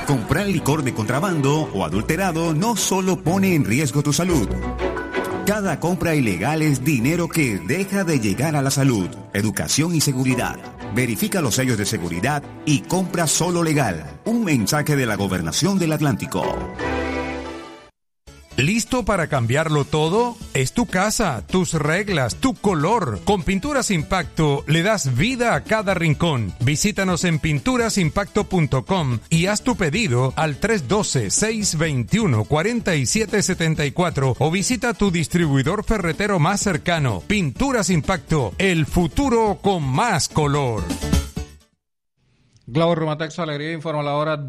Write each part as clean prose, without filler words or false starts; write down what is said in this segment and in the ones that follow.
Comprar licor de contrabando o adulterado no solo pone en riesgo tu salud. Cada compra ilegal es dinero que deja de llegar a la salud, educación y seguridad. Verifica los sellos de seguridad y compra solo legal. Un mensaje de la Gobernación del Atlántico. ¿Listo para cambiarlo todo? Es tu casa, tus reglas, tu color. Con Pinturas Impacto le das vida a cada rincón. Visítanos en pinturasimpacto.com y haz tu pedido al 312-621-4774 o visita tu distribuidor ferretero más cercano. Pinturas Impacto, el futuro con más color. Globo Rumatex Alegría informa la hora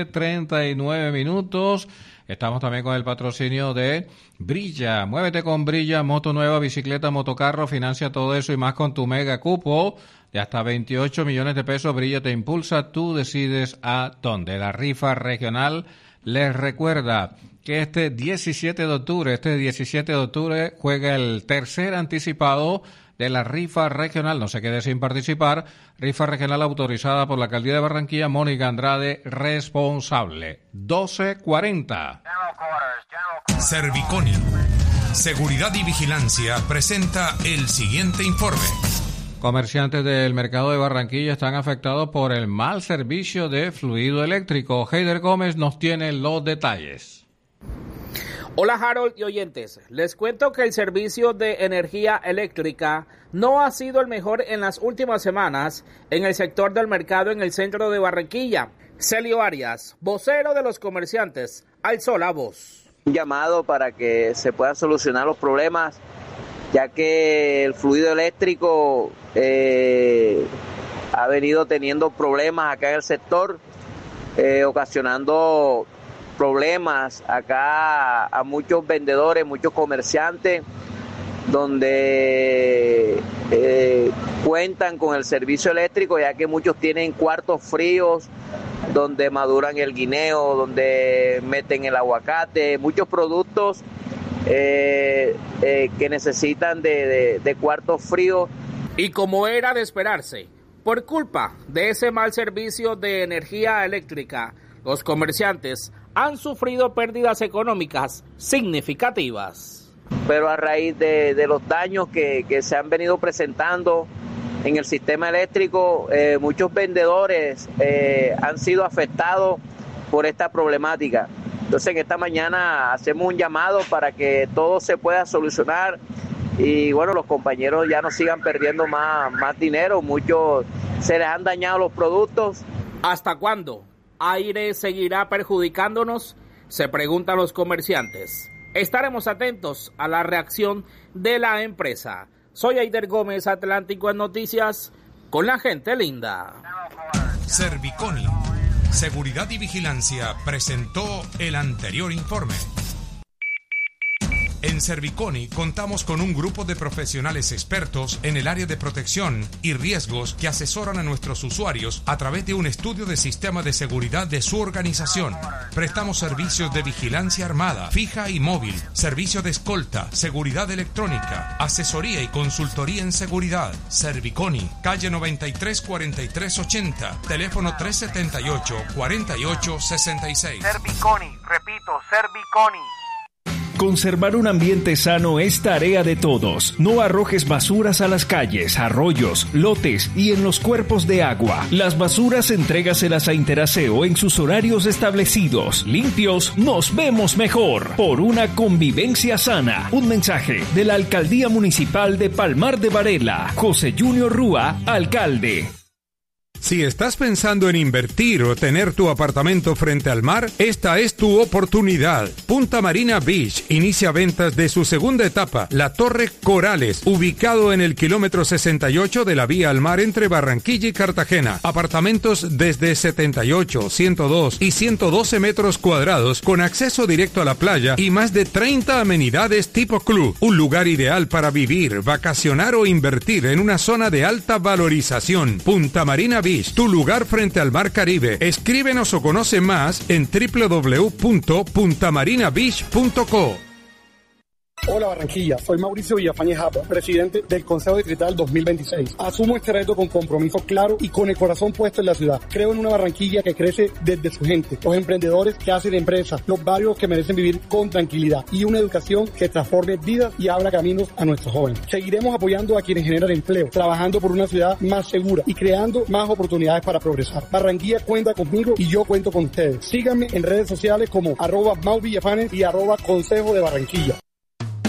12:39. Estamos también con el patrocinio de Brilla. Muévete con Brilla, moto nueva, bicicleta, motocarro, financia todo eso y más con tu mega cupo de hasta 28 millones de pesos. Brilla te impulsa, tú decides a dónde. La rifa regional les recuerda que este 17 de octubre juega el tercer anticipado de la rifa regional. No se quede sin participar. Rifa regional autorizada por la Alcaldía de Barranquilla. Mónica Andrade, responsable. 12:40. Serviconi, Seguridad y Vigilancia, presenta el siguiente informe. Comerciantes del mercado de Barranquilla están afectados por el mal servicio de fluido eléctrico. Heider Gómez nos tiene los detalles. Hola Harold y oyentes, les cuento que el servicio de energía eléctrica no ha sido el mejor en las últimas semanas en el sector del mercado en el centro de Barranquilla. Celio Arias, vocero de los comerciantes, alzó la voz. Un llamado para que se puedan solucionar los problemas, ya que el fluido eléctrico ha venido teniendo problemas acá en el sector, ocasionando problemas acá a muchos vendedores, muchos comerciantes, donde cuentan con el servicio eléctrico, ya que muchos tienen cuartos fríos donde maduran el guineo, donde meten el aguacate, muchos productos que necesitan de cuartos fríos. Y como era de esperarse, por culpa de ese mal servicio de energía eléctrica, los comerciantes han sufrido pérdidas económicas significativas. Pero a raíz de los daños que se han venido presentando en el sistema eléctrico, muchos vendedores han sido afectados por esta problemática. Entonces en esta mañana hacemos un llamado para que todo se pueda solucionar y bueno, los compañeros ya no sigan perdiendo más dinero. Muchos se les han dañado los productos. ¿Hasta cuándo aire seguirá perjudicándonos? Se preguntan los comerciantes. Estaremos atentos a la reacción de la empresa. Soy Heider Gómez, Atlántico en Noticias, con la gente linda. Serviconi, Seguridad y Vigilancia, presentó el anterior informe. En Serviconi contamos con un grupo de profesionales expertos en el área de protección y riesgos que asesoran a nuestros usuarios a través de un estudio de sistema de seguridad de su organización. Prestamos servicios de vigilancia armada, fija y móvil, servicio de escolta, seguridad electrónica, asesoría y consultoría en seguridad. Serviconi, calle 93 43 80, teléfono 378 48 66. Serviconi, repito, Serviconi. Conservar un ambiente sano es tarea de todos. No arrojes basuras a las calles, arroyos, lotes y en los cuerpos de agua. Las basuras entrégaselas a Interaseo en sus horarios establecidos. Limpios, nos vemos mejor. Por una convivencia sana. Un mensaje de la Alcaldía Municipal de Palmar de Varela. José Junior Rúa, alcalde. Si estás pensando en invertir o tener tu apartamento frente al mar, esta es tu oportunidad. Punta Marina Beach inicia ventas de su segunda etapa, la Torre Corales, ubicado en el kilómetro 68 de la vía al mar entre Barranquilla y Cartagena. Apartamentos desde 78, 102 y 112 metros cuadrados con acceso directo a la playa y más de 30 amenidades tipo club. Un lugar ideal para vivir, vacacionar o invertir en una zona de alta valorización. Punta Marina Beach, tu lugar frente al mar Caribe. Escríbenos o conoce más en www.puntamarinabeach.co. Hola Barranquilla, soy Mauricio Villafañe Japa, presidente del Consejo Distrital 2026. Asumo este reto con compromiso claro y con el corazón puesto en la ciudad. Creo en una Barranquilla que crece desde su gente, los emprendedores que hacen empresas, los barrios que merecen vivir con tranquilidad y una educación que transforme vidas y abra caminos a nuestros jóvenes. Seguiremos apoyando a quienes generan empleo, trabajando por una ciudad más segura y creando más oportunidades para progresar. Barranquilla cuenta conmigo y yo cuento con ustedes. Síganme en redes sociales como @MauVillafanes y @Consejo de Barranquilla.